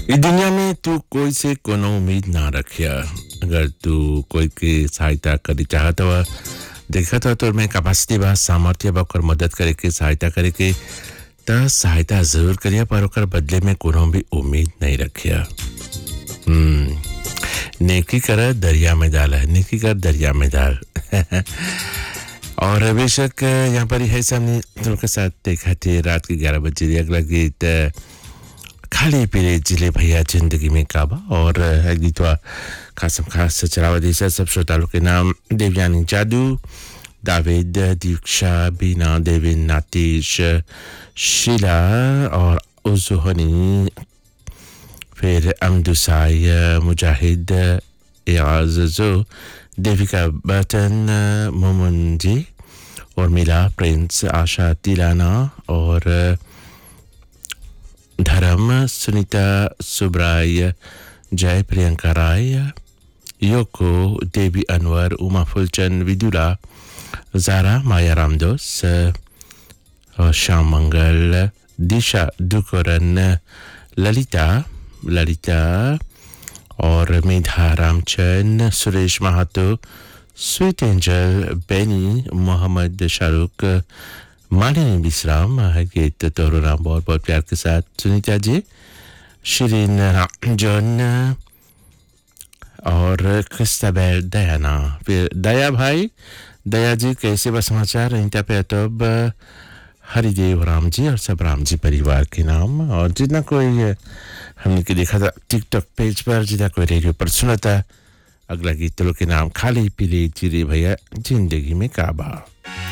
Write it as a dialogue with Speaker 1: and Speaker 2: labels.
Speaker 1: इस दुनिया में तू कोई से कोनो उम्मीद ना रखिया। अगर तू कोई के सहायता करी चाहत हवा, देखत हो तो मैं कैपेसिटी बा, सामर्थ्य बा ओकर मदद करे के, सहायता करे के, त सहायता जरूर करिया पर ओकर बदले में कोनो भी उम्मीद नहीं रखिया। नेकी कर दरिया में डाल है, नेकी कर दरिया में डाल। और बेशक यहाँ पर है सामने तुम के साथ देखा थे रात के 11 बजे अगला गीत खाली पीले जिले भैया जिंदगी में काबा। और गीत खासम खास चरावदी से सब श्रोताओं के नाम देवयानी जादू, दाविद, दीक्षा, बीना, देविन, नातीश, शीला और उजुहनी, फिर अमदुसाई, मुजाहिद, एआज़ो, देविका बटन, मोमन जी और मिला, प्रिंस, आशा, तिलाना और धर्म, सुनीता, सुब्राय, जय, प्रियंका राय, योको, देवी अनवर, उमा फुलचंद, विदुला, जारा, माया रामदोस, श्याम मंगल, दिशा दुकोरन, ललिता और मेधा रामचंद, सुरेश महातो, स्वीट एंजल, बेनी, मोहम्मद शाहरुख, मालिनी विश्राम, गीत तोरो नाम बहुत बहुत प्यार के साथ सुनीता जी, शिरीन जॉन और क्रिस्टाबेल, दयाना, फिर दया भाई, दया जी कैसे बस समाचार इंटा पे तब हरिदेव राम जी और सब राम जी परिवार के नाम। और जितना कोई हमने के देखा था टिकटॉक पेज पर, जितना कोई रेडियो पर सुना था, अगला गीत के नाम खाली पीले चिरे भैया जिंदगी में काबा।